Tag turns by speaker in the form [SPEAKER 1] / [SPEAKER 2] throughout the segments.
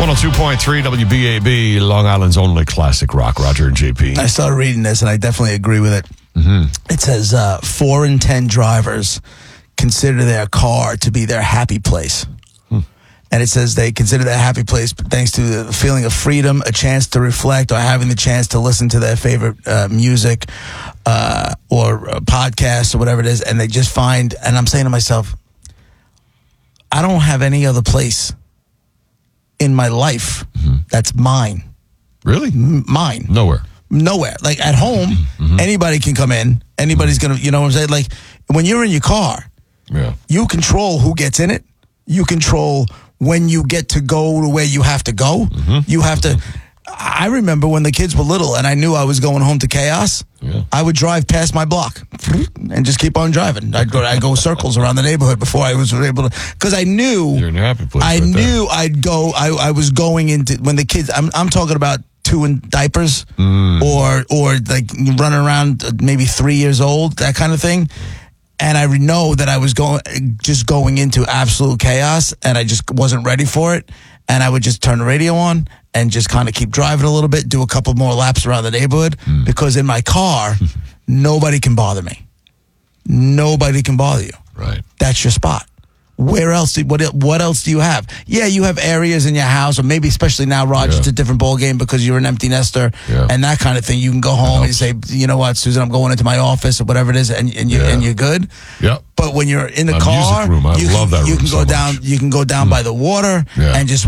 [SPEAKER 1] 102.3 WBAB, Long Island's only classic rock. Roger and JP.
[SPEAKER 2] I started reading this, and I definitely agree with it. Mm-hmm. It says 4 in 10 drivers consider their car to be their happy place. And it says they consider that happy place thanks to the feeling of freedom, a chance to reflect, or having the chance to listen to their favorite music or podcasts or whatever it is. And they just find, and I'm saying to myself, I don't have any other place in my life that's mine.
[SPEAKER 1] Really?
[SPEAKER 2] Mine.
[SPEAKER 1] Nowhere.
[SPEAKER 2] Like at home, anybody can come in. Anybody's going to, you know what I'm saying? Like when you're in your car, you control who gets in it. You control when you get to go to where you have to go. You have to. I remember when the kids were little and I knew I was going home to chaos. I would drive past my block and just keep on driving. I'd go circles around the neighborhood before I was able to, because I knew
[SPEAKER 1] you're in your happy place.
[SPEAKER 2] I knew I'd go. I was going into when the kids. I'm talking about 2 in diapers or like running around maybe 3 years old, that kind of thing. And I know that I was going into absolute chaos, and I just wasn't ready for it. And I would just turn the radio on and just kind of keep driving a little bit, do a couple more laps around the neighborhood, because in my car, nobody can bother me. Nobody can bother you.
[SPEAKER 1] Right.
[SPEAKER 2] That's your spot. Where else? What else do you have? Yeah, you have areas in your house, or maybe especially now, Roger, it's a different ball game because you're an empty nester and that kind of thing. You can go home and you say, you know what, Susan, I'm going into my office or whatever it is, and you're good.
[SPEAKER 1] Yeah.
[SPEAKER 2] But when you're in the car,
[SPEAKER 1] room. I love that
[SPEAKER 2] you
[SPEAKER 1] room
[SPEAKER 2] can go
[SPEAKER 1] so
[SPEAKER 2] down.
[SPEAKER 1] much.
[SPEAKER 2] You can go down by the water and just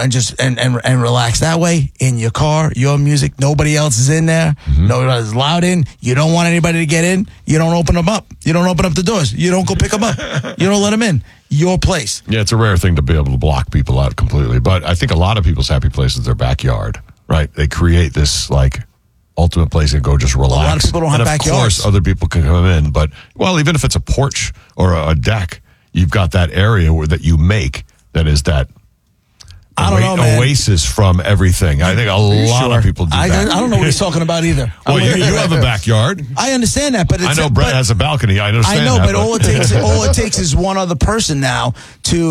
[SPEAKER 2] and relax that way in your car. Your music. Nobody else is in there. Nobody's allowed in. You don't want anybody to get in. You don't open them up. You don't open up the doors. You don't go pick them up. You don't let them in. Your place.
[SPEAKER 1] Yeah, it's a rare thing to be able to block people out completely. But I think a lot of people's happy place is their backyard, right? They create this, like, ultimate place and go just relax.
[SPEAKER 2] A lot of people don't have backyards.
[SPEAKER 1] Of course, other people can come in. But, well, even if it's a porch or a deck, you've got that area that you make that is that
[SPEAKER 2] I don't know, man.
[SPEAKER 1] oasis from everything. I think a lot of people do that.
[SPEAKER 2] I don't know what he's talking about either.
[SPEAKER 1] Well, you have a backyard.
[SPEAKER 2] I understand that, but
[SPEAKER 1] I know Brett has a balcony. I understand.
[SPEAKER 2] I know, but all it takes is one other person now to